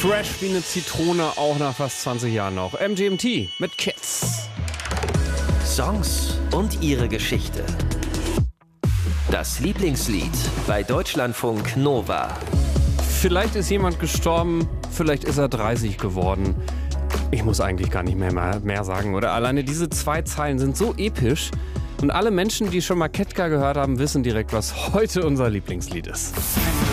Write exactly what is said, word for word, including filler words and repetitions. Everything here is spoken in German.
Fresh wie eine Zitrone, auch nach fast zwanzig Jahren noch. M G M T mit Kids. Songs und ihre Geschichte. Das Lieblingslied bei Deutschlandfunk Nova. Vielleicht ist jemand gestorben, vielleicht ist er dreißig geworden. Ich muss eigentlich gar nicht mehr, mehr sagen, oder? Alleine diese zwei Zeilen sind so episch. Und alle Menschen, die schon mal Ketka gehört haben, wissen direkt, was heute unser Lieblingslied ist.